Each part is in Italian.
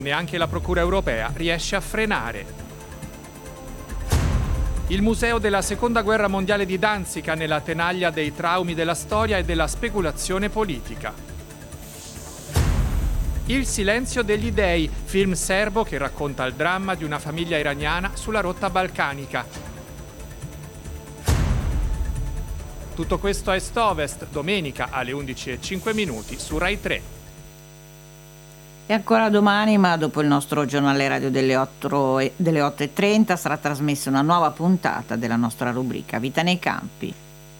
Neanche la Procura europea riesce a frenare. Il museo della Seconda Guerra Mondiale di Danzica nella tenaglia dei traumi della storia e della speculazione politica. Il silenzio degli dei, film serbo che racconta il dramma di una famiglia iraniana sulla rotta balcanica. Tutto questo a Est-Ovest, domenica alle 11:05 su Rai 3. E ancora domani, ma dopo il nostro giornale radio delle 8:30, sarà trasmessa una nuova puntata della nostra rubrica Vita nei campi.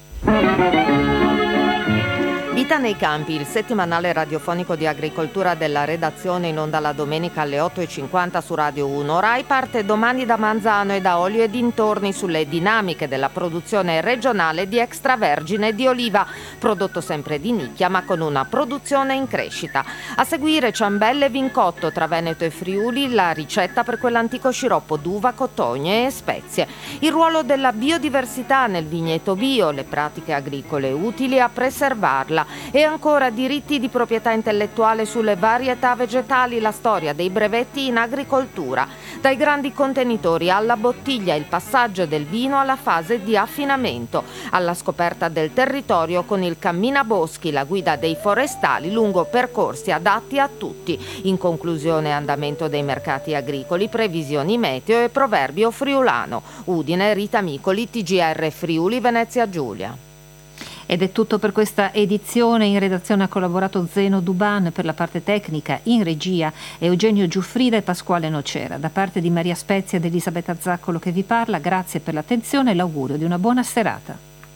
Vita nei campi, il settimanale radiofonico di agricoltura della redazione, in onda la domenica alle 8:50 su Radio 1. Rai parte domani da Manzano e da Olio e dintorni sulle dinamiche della produzione regionale di extravergine di oliva, prodotto sempre di nicchia ma con una produzione in crescita. A seguire ciambelle e vincotto tra Veneto e Friuli, la ricetta per quell'antico sciroppo d'uva, cotogne e spezie. Il ruolo della biodiversità nel vigneto bio, le pratiche agricole utili a preservarla. E ancora diritti di proprietà intellettuale sulle varietà vegetali, la storia dei brevetti in agricoltura. Dai grandi contenitori alla bottiglia, il passaggio del vino alla fase di affinamento, alla scoperta del territorio con il Camminaboschi, la guida dei forestali lungo percorsi adatti a tutti. In conclusione, andamento dei mercati agricoli, previsioni meteo e proverbio friulano. Udine, Rita Micoli, TGR Friuli, Venezia Giulia. Ed è tutto per questa edizione. In redazione ha collaborato Zeno Duban, per la parte tecnica, in regia Eugenio Giuffrida e Pasquale Nocera. Da parte di Maria Spezia ed Elisabetta Zaccolo che vi parla, grazie per l'attenzione e l'augurio di una buona serata.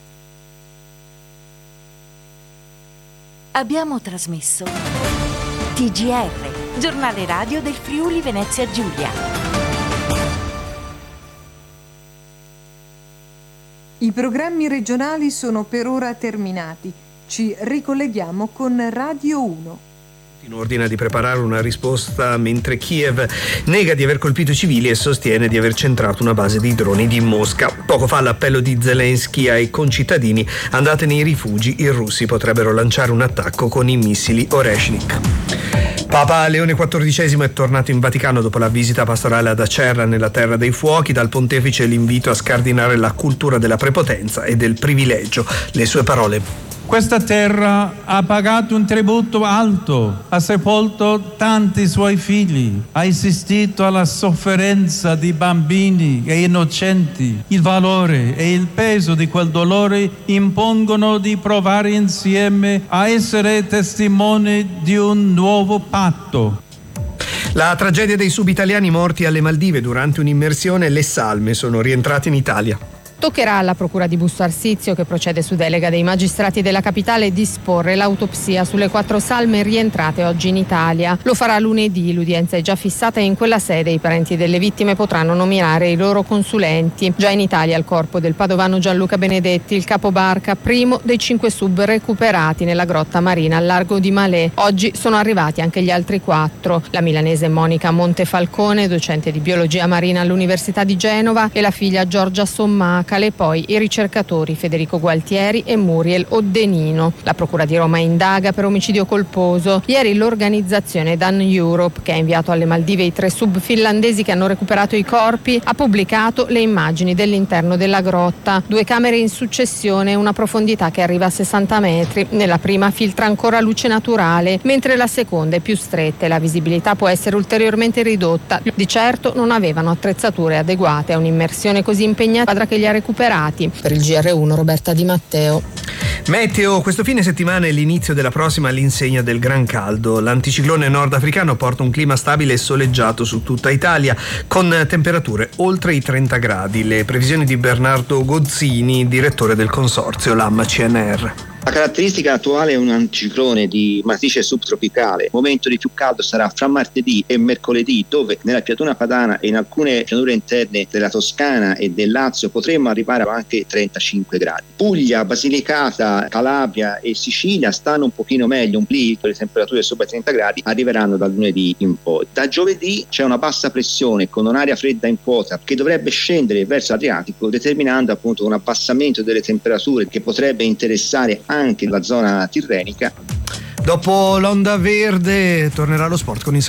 Abbiamo trasmesso TGR, giornale radio del Friuli Venezia Giulia. I programmi regionali sono per ora terminati. Ci ricolleghiamo con Radio 1. In ordine di preparare una risposta mentre Kiev nega di aver colpito i civili e sostiene di aver centrato una base di droni di Mosca. Poco fa l'appello di Zelensky ai concittadini: andate nei rifugi, i russi potrebbero lanciare un attacco con i missili Oreshnik. Papa Leone XIV è tornato in Vaticano dopo la visita pastorale ad Acerra, nella Terra dei Fuochi. Dal pontefice l'invito a scardinare la cultura della prepotenza e del privilegio. Le sue parole: questa terra ha pagato un tributo alto, ha sepolto tanti suoi figli, ha assistito alla sofferenza di bambini e innocenti. Il valore e il peso di quel dolore impongono di provare insieme a essere testimoni di un nuovo patto. La tragedia dei subitaliani morti alle Maldive durante un'immersione. Le salme sono rientrate in Italia. Toccherà alla Procura di Busto Arsizio, che procede su delega dei magistrati della capitale, disporre l'autopsia sulle 4 salme rientrate oggi in Italia. Lo farà lunedì, l'udienza è già fissata e in quella sede i parenti delle vittime potranno nominare i loro consulenti. Già in Italia il corpo del padovano Gianluca Benedetti, il capobarca, primo dei 5 sub recuperati nella grotta marina al largo di Malé. Oggi sono arrivati anche gli altri 4, la milanese Monica Montefalcone, docente di biologia marina all'Università di Genova, e la figlia Giorgia Sommaca, e poi i ricercatori Federico Gualtieri e Muriel Oddenino. La Procura di Roma indaga per omicidio colposo. Ieri l'organizzazione Dan Europe, che ha inviato alle Maldive i 3 sub finlandesi che hanno recuperato i corpi, ha pubblicato le immagini dell'interno della grotta. 2 camere in successione e una profondità che arriva a 60 metri. Nella prima filtra ancora luce naturale, mentre la seconda è più stretta e la visibilità può essere ulteriormente ridotta. Di certo non avevano attrezzature adeguate a un'immersione così impegnata che li ha recuperati. Per il GR1 Roberta Di Matteo. Meteo: questo fine settimana e l'inizio della prossima all'insegna del gran caldo. L'anticiclone nordafricano porta un clima stabile e soleggiato su tutta Italia, con temperature oltre i 30 gradi. Le previsioni di Bernardo Gozzini, direttore del consorzio LAM-CNR. La caratteristica attuale è un anticiclone di matrice subtropicale. Il momento di più caldo sarà fra martedì e mercoledì, dove nella pianura padana e in alcune pianure interne della Toscana e del Lazio potremmo arrivare a anche 35 gradi. Puglia, Basilicata, Calabria e Sicilia stanno un pochino meglio, lì le temperature sopra i 30 gradi arriveranno dal lunedì in poi. Da giovedì c'è una bassa pressione con un'aria fredda in quota che dovrebbe scendere verso l'Adriatico, determinando appunto un abbassamento delle temperature che potrebbe interessare anche la zona tirrenica. Dopo l'onda verde tornerà lo sport con il